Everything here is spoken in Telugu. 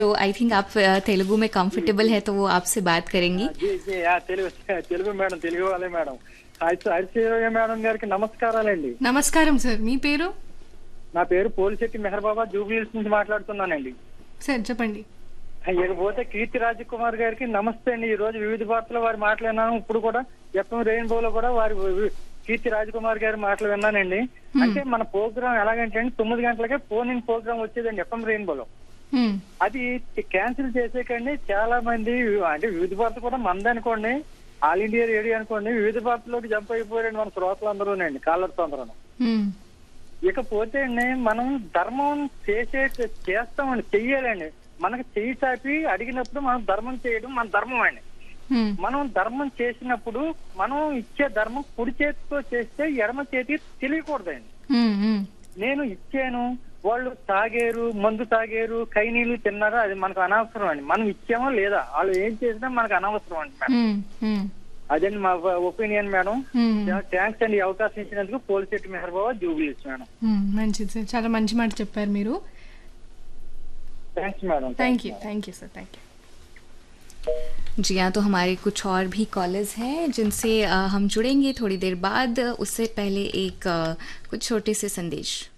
तो आई थिंक आप तेलुगु में कंफर्टेबल है तो वो आपसे बात करेंगी। G G Telugu Telugu madam, Telugu వాళ్ళే మేడం. హరిశ్రీరావు మేడం గారికి నమస్కారాలండి. నమస్కారం సార్, మీ పేరు? నా పేరు పోలిశెట్టి మెహర్ బాబా, జూబ్లీహిల్స్ నుంచి మాట్లాడుతున్నానండి. సార్ చెప్పండి. ఇకపోతే కీర్తి రాజకుమార్ గారికి నమస్తే అండి. ఈ రోజు వివిధ భారతిలో వారి మాటలు విన్నాను. ఇప్పుడు కూడా ఎఫ్ఎం రెయిన్బోలో కూడా వారి కీర్తి రాజకుమార్ గారి మాటలు విన్నానండి. అంటే మన ప్రోగ్రామ్ ఎలాగంటే అండి, 9 గంటలకే ఫోన్ ఇన్ ప్రోగ్రామ్ వచ్చేదండి ఎఫ్ఎం రెయిన్బోలో. అది క్యాన్సిల్ చేసేకండి చాలా మంది, అంటే వివిధ భారతి కూడా మంది అనుకోండి, ఆల్ ఇండియా రేడియో అనుకోండి, వివిధ భారతిలోకి జంప్ అయిపోయారండి మన శ్రోతలందరూనండి, కాలర్స్ అందరూ. ఇకపోతే అండి మనం ధర్మం చేస్తామండి, చెయ్యాలండి. మనకి చెయ్యి చాపి అడిగినప్పుడు మనం ధర్మం చేయడం మన ధర్మం అండి. మనం ధర్మం చేసినప్పుడు మనం ఇచ్చే ధర్మం కుడి చేతితో చేస్తే ఎడమ చేతి తెలియకూడదండి. నేను ఇచ్చాను, వాళ్ళు తాగారు, మందు తాగారు, కైనీళ్ళు తిన్నారా, అది మనకు అనవసరం అండి. మనం ఇచ్చామో లేదా, వాళ్ళు ఏం చేసినా మనకు అనవసరం అండి మేడం. అదండి మా ఒపీనియన్ మేడం. థ్యాంక్స్ అండి ఈ అవకాశం ఇచ్చినందుకు. పోలిశెట్టి మెహర్ బాబా, జూబ్లీహిల్స్ మేడం. మంచిది సార్, చాలా మంచి మాట చెప్పారు మీరు. Thanks madam. Thank you sir, thank you. जी हाँ, तो हमारे कुछ और भी कॉलर्स हैं जिनसे हम जुड़ेंगे थोड़ी देर बाद। उससे पहले एक कुछ छोटे से संदेश।